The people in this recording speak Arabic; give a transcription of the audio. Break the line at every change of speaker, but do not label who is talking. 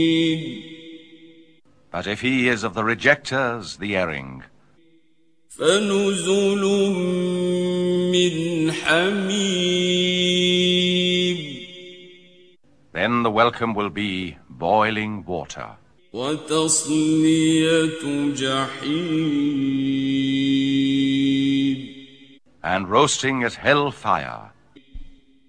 But if he is of the rejectors, the erring,
فنزل من حميم.
then the welcome will be boiling water.
وتصلية جحيم.
And roasting as hell fire.